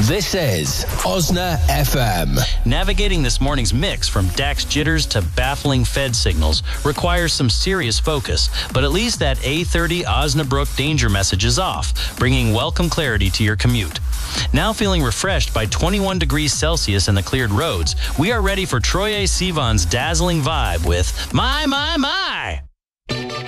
This is Osna FM. Navigating this morning's mix from DAX jitters to baffling Fed signals requires some serious focus, but at least that A30 Osnabrück danger message is off, bringing welcome clarity to your commute. Now feeling refreshed by 21 degrees Celsius in the cleared roads, we are ready for Troye Sivan's dazzling vibe with My.